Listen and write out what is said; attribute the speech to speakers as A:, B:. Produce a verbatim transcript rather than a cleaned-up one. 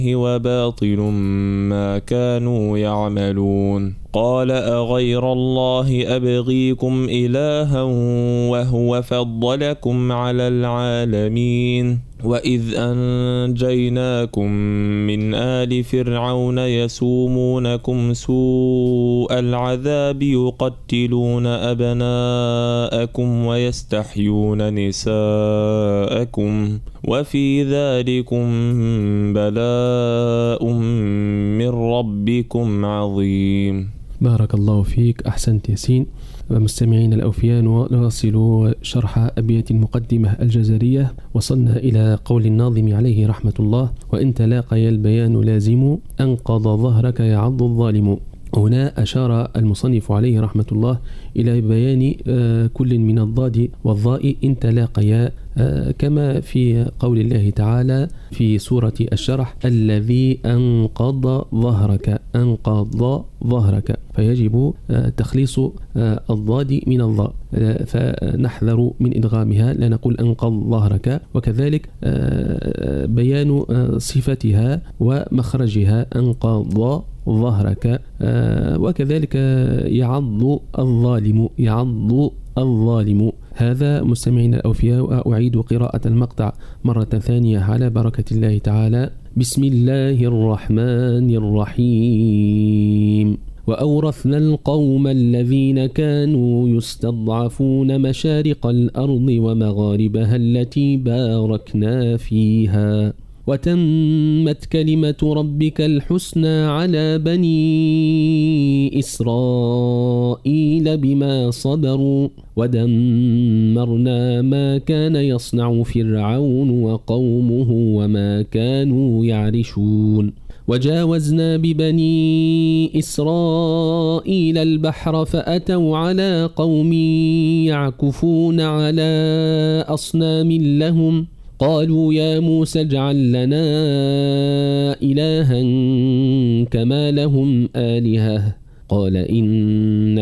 A: وباطل ما كانوا يعملون. قال أغير الله أبغيكم إلها وهو فضلكم على العالمين. وإذ أنجيناكم من آل فرعون يسومونكم سوء العذاب يقتلون أبناءكم ويستحيون نساءكم وفي ذلكم بلاء من ربكم عظيم.
B: بارك الله فيك، أحسنت ياسين. مستمعين الأوفياء، نواصل شرح أبيات المقدمة الجزرية. وصلنا إلى قول الناظم عليه رحمة الله: وإن تلاقي البيان لازم أنقض ظهرك يعض الظالم. هنا أشار المصنف عليه رحمة الله إلى بيان كل من الضاد والظاء إن تلاقيا، كما في قول الله تعالى في سورة الشرح: الذي أنقض ظهرك، أنقض ظهرك، فيجب تخليص الضاد من الظاء، فنحذر من إدغامها، لا نقول أنقض ظهرك. وكذلك بيان صفتها ومخرجها، أنقض ظهرك. وكذلك يعض الظالم، يعض الظالم. هذا مستمعين الأوفياء. أعيد قراءة المقطع مرة ثانية على بركة الله تعالى. بسم الله الرحمن الرحيم. وأورثنا القوم الذين كانوا يستضعفون مشارق الأرض ومغاربها التي باركنا فيها وتمت كلمة ربك الحسنى على بني إسرائيل بما صبروا ودمرنا ما كان يصنع فرعون وقومه وما كانوا يعرشون. وجاوزنا ببني إسرائيل البحر فأتوا على قوم يعكفون على أصنام لهم قالوا يا موسى اجعل لنا إلها كما لهم آلهة قال إن